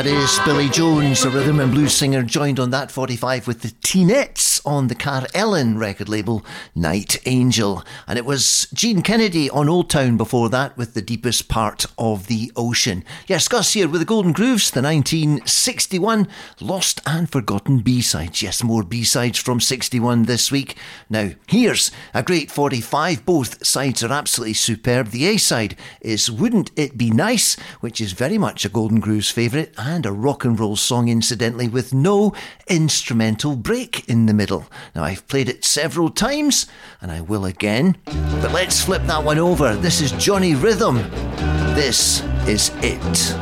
That is Billy Jones, a rhythm and blues singer, joined on that 45 with the Teenettes on the Car Ellen record label, Night Angel. And it was Gene Kennedy on Old Town before that with The Deepest Part of the Ocean. Yes, Gus here with the Golden Grooves, the 1961 Lost and Forgotten B-sides. Yes, more B-sides from 61 this week. Now, here's a great 45. Both sides are absolutely superb. The A-side is Wouldn't It Be Nice, which is very much a Golden Grooves favourite, and a rock and roll song, incidentally, with no instrumental break in the middle. Now, I've played it several times, and I will again, but let's flip that one over. This is Johnny Rhythm. This is It.